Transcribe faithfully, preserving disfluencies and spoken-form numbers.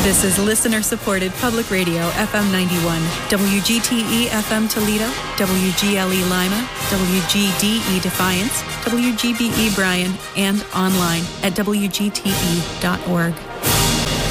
This is listener-supported public radio, F M ninety-one, W G T E F M Toledo, W G L E Lima, W G D E Defiance, W G B E Bryan, and online at W G T E dot org.